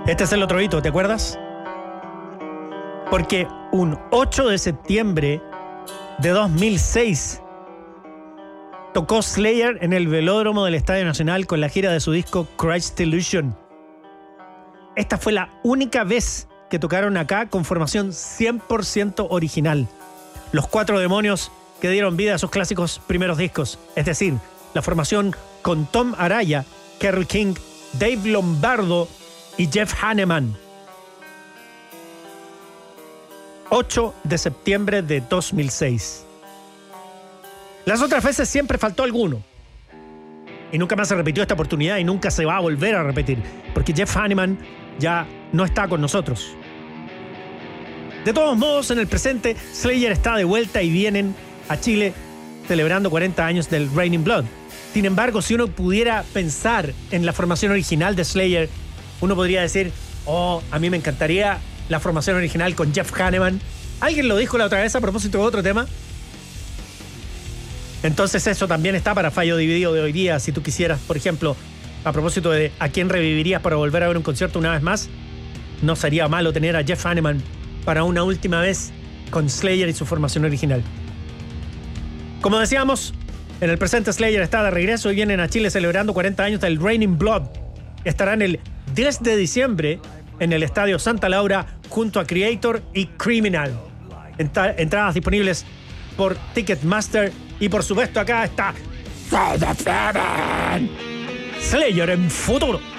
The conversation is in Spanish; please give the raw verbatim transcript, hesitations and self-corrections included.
Este es el otro hito, ¿te acuerdas? Porque un ocho de septiembre de dos mil seis tocó Slayer en el velódromo del Estadio Nacional con la gira de su disco Christ Illusion. Esta fue la única vez que tocaron acá con formación cien por ciento original. Los cuatro demonios que dieron vida a sus clásicos primeros discos. Es decir, la formación con Tom Araya, Carole King, Dave Lombardo y Jeff Hanneman. ocho de septiembre de dos mil seis. Las otras veces siempre faltó alguno. Y nunca más se repitió esta oportunidad y nunca se va a volver a repetir. Porque Jeff Hanneman ya no está con nosotros. De todos modos, en el presente, Slayer está de vuelta y vienen a Chile celebrando cuarenta años del Raining Blood. Sin embargo, si uno pudiera pensar en la formación original de Slayer, uno podría decir, oh, a mí me encantaría la formación original con Jeff Hanneman. ¿Alguien lo dijo la otra vez a propósito de otro tema? Entonces eso también está para fallo dividido de hoy día. Si tú quisieras, por ejemplo, a propósito de a quién revivirías para volver a ver un concierto una vez más, no sería malo tener a Jeff Hanneman para una última vez con Slayer y su formación original. Como decíamos, en el presente Slayer está de regreso y vienen a Chile celebrando cuarenta años del Raining Blood. Estarán el diez de diciembre en el Estadio Santa Laura junto a Creator y Criminal. Entra- entradas disponibles por Ticketmaster y por supuesto acá está Slayer en futuro.